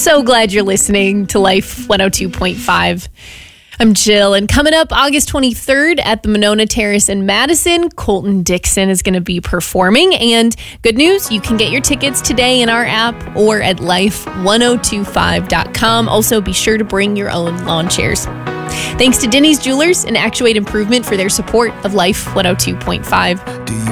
so glad you're listening to Life 102.5. I'm Jill, and coming up August 23rd at the Monona Terrace in Madison, Colton Dixon is going to be performing. And good news, you can get your tickets today in our app or at life1025.com. Also, be sure to bring your own lawn chairs. Thanks to Denny's Jewelers and Actuate Improvement for their support of Life 102.5. Do you